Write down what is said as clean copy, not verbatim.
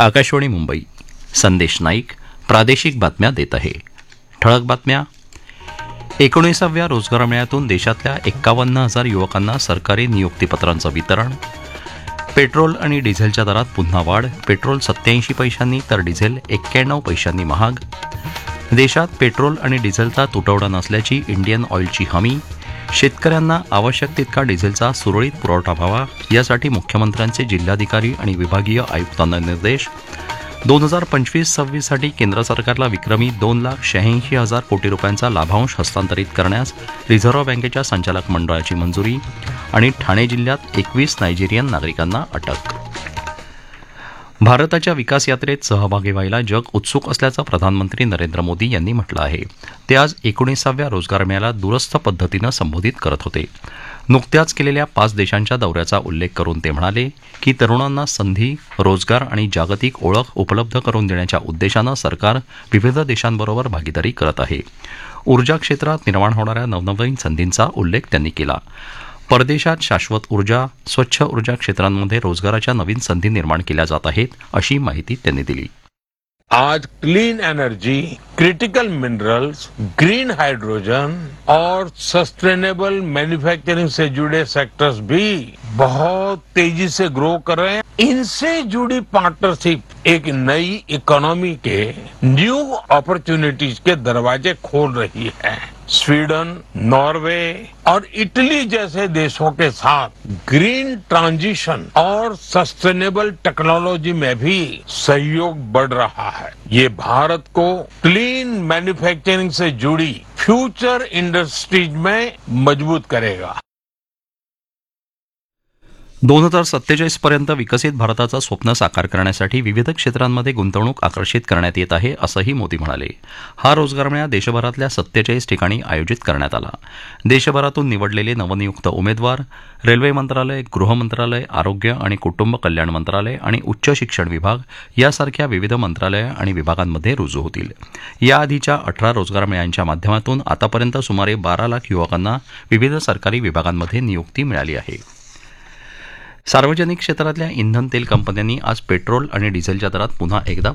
आकाशवाणी मुंबई. संदेश नाईक प्रादेशिक बातम्या देत आहे. ठळक बातम्या. 19व्या रोजगार मेळ्यातून देशातल्या 51,000 युवकांना सरकारी नियुक्तीपत्रांचं वितरण. पेट्रोल आणि डिझेलच्या दरात पुन्हा वाढ. पेट्रोल 87 पैशांनी तर डिझेल 91 पैशांनी महाग. देशात पेट्रोल आणि डिझेलचा तुटवडा नसल्याची इंडियन ऑइलची हमी. शेतकऱ्यांना आवश्यक तितका डिझेलचा सुरळीत पुरवठा व्हावा यासाठी मुख्यमंत्र्यांचे जिल्हाधिकारी आणि विभागीय आयुक्तांना निर्देश. 2025-26 साठी केंद्र सरकारला विक्रमी 2,86,000 कोटी रुपयांचा लाभांश हस्तांतरित करण्यास रिझर्व्ह बँकेच्या संचालक मंडळाची मंजुरी. आणि ठाणे जिल्ह्यात 21 नायजेरियन नागरिकांना अटक. भारताच्या विकास यात्रेत सहभागी व्हायला जग उत्सुक असल्याचं प्रधानमंत्री नरेंद्र मोदी यांनी म्हटलं आहे. ते आज 19व्या रोजगार मेळ्याला दूरस्थ पद्धतीनं संबोधित करत होते. नुकत्याच केलेल्या 5 देशांच्या दौऱ्याचा उल्लेख करून ते म्हणाले की तरुणांना संधी, रोजगार आणि जागतिक ओळख उपलब्ध करून देण्याच्या उद्देशानं सरकार विविध देशांबरोबर भागीदारी करत आहे. ऊर्जा क्षेत्रात निर्माण होणाऱ्या नवनवीन संधींचा उल्लेख त्यांनी केला. परदेशात शाश्वत ऊर्जा, स्वच्छ ऊर्जा क्षेत्रांमध्ये रोजगाराच्या नवीन संधी निर्माण केल्या जात आहेत, अशी माहिती त्यांनी दिली. आज clean energy, critical minerals, green hydrogen और सस्टेनेबल मैन्युफैक्चरिंग से जुड़े सेक्टर्स भी बहुत तेजी से ग्रो कर रहे हैं. इनसे जुड़ी पार्टनरशिप एक नई इकोनॉमी के न्यू अपॉर्चुनिटीज के दरवाजे खोल रही है. स्वीडन, नॉर्वे और इटली जैसे देशों के साथ ग्रीन ट्रांजिशन और सस्टेनेबल टेक्नोलॉजी में भी सहयोग बढ़ रहा है. ये भारत को क्लीन मैन्युफैक्चरिंग से जुड़ी फ्यूचर इंडस्ट्रीज में मजबूत करेगा. 2047 पर्यंत विकसित भारताचं स्वप्न साकार करण्यासाठी विविध क्षेत्रांमध्ये गुंतवणूक आकर्षित करण्यात येत आहे, असंही मोदी म्हणाले. हा रोजगार मेळा देशभरातल्या 47 ठिकाणी आयोजित करण्यात आला. देशभरातून निवडलेले नवनियुक्त उमेदवार रेल्वे मंत्रालय, गृह मंत्रालय, आरोग्य आणि कुटुंब कल्याण मंत्रालय आणि उच्च शिक्षण विभाग यासारख्या विविध मंत्रालय आणि विभागांमध्ये रुजू होतील. याआधीच्या 18 रोजगार मेळ्यांच्या माध्यमातून आतापर्यंत सुमारे 12 लाख युवकांना विविध सरकारी विभागांमध्ये नियुक्ती मिळाली आहे. सार्वजनिक क्षेत्रातल्या इंधन तेल कंपन्यांनी आज पेट्रोल आणि डिझेलच्या दरात पुन्हा एकदा